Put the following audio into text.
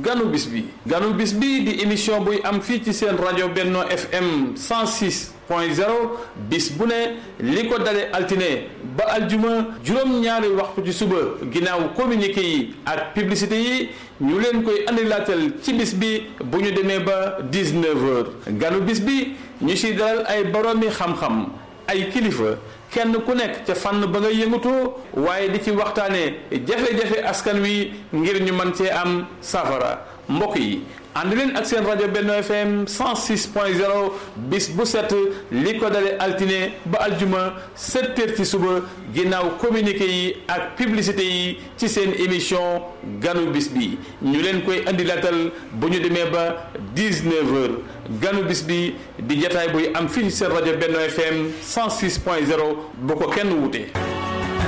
ganu bis bi di émission buy am fii ci seen rajo Benno FM 106.0 bis bu ne li ko dale altine ba aljuma juróom-ñaari waxtu ci suba ginnaaw communiqué yi ak publicité yi ñu leen koy andilaatal ci bis bi bu ñu demee ba 19h ganu bis bi ñu ci dalal ay boroomi xam-xam ay kilifa kenn ku nekk ca fànn ba nga yëngatoo waaye di ci waxtaanee jafe-jafe askan wi ngir ñu mën cee am safara mbokk yi ànd leen ak seen rajo Benno FM 106.0 bis bu set li ko dale altine ba aljuma 7h ci suba ginnaaw communiqué yi ak publicité yi ci seen émission ganu bis bi ñu leen koy andilaatal bu ñu demee ba 19h ganu bis bi di jataay buy am fii ci seen rajo Benno FM 106.0 bu ko kenn wute.